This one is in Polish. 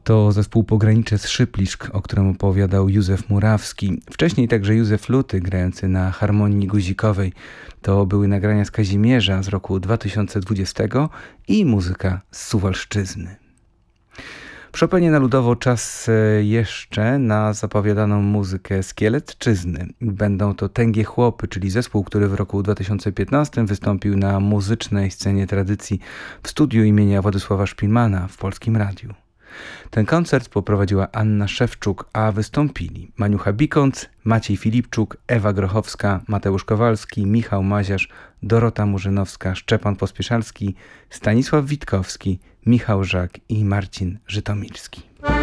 To zespół Pogranicze z Szypliszk, o którym opowiadał Józef Murawski. Wcześniej także Józef Luty, grający na harmonii guzikowej. To były nagrania z Kazimierza z roku 2020 i muzyka z Suwalszczyzny. W Chopinie na ludowo czas jeszcze na zapowiadaną muzykę z Kielecczyzny. Będą to Tęgie Chłopy, czyli zespół, który w roku 2015 wystąpił na muzycznej scenie tradycji w studiu imienia Władysława Szpilmana w Polskim Radiu. Ten koncert poprowadziła Anna Szewczuk, a wystąpili Maniucha Bikąc, Maciej Filipczuk, Ewa Grochowska, Mateusz Kowalski, Michał Maziarz, Dorota Murzynowska, Szczepan Pospieszalski, Stanisław Witkowski, Michał Żak i Marcin Żytomierski.